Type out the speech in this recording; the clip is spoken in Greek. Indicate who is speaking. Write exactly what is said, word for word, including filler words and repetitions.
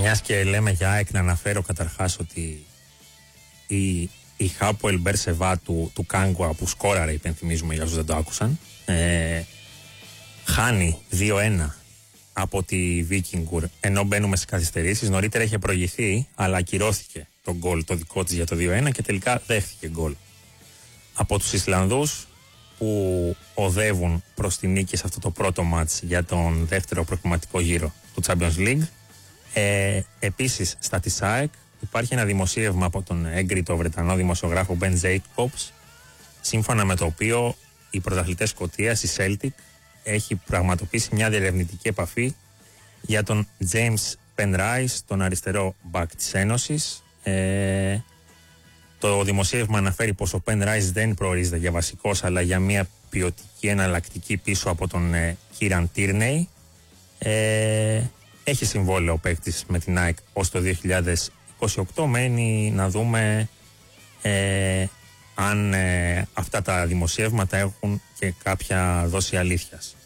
Speaker 1: Μιας και λέμε για ΑΕΚ, να αναφέρω καταρχάς ότι η, η Χάποελ Μπερσεβά του, του Κάγκουα που σκόραρε, υπενθυμίζουμε για όσους δεν το άκουσαν, ε, χάνει δύο ένα από τη Βίκινγκουρ ενώ μπαίνουμε στις καθυστερήσεις. Νωρίτερα είχε προηγηθεί, αλλά ακυρώθηκε το γκολ το δικό της για το δύο ένα και τελικά δέχτηκε γκολ από τους Ισλανδούς που οδεύουν προς τη νίκη σε αυτό το πρώτο μάτς για τον δεύτερο προκριματικό γύρο του Champions League. Ε, επίσης στα της ΑΕΚ υπάρχει ένα δημοσίευμα από τον έγκριτο Βρετανό δημοσιογράφο Ben Jacobs, σύμφωνα με το οποίο οι πρωταθλητές Σκωτίας, η Celtic, έχει πραγματοποιήσει μια διερευνητική επαφή για τον James Penrice, τον αριστερό μπακ της Ένωσης. Ε, το δημοσίευμα αναφέρει πως ο Penrice δεν προορίζεται για βασικός, αλλά για μια ποιοτική εναλλακτική πίσω από τον ε, Kieran Tierney. Ε, έχει συμβόλαιο ο παίκτης με την ΑΕΚ ως το δύο χιλιάδες είκοσι οκτώ. Μένει να δούμε ε, αν ε, αυτά τα δημοσιεύματα έχουν και κάποια δόση αλήθειας.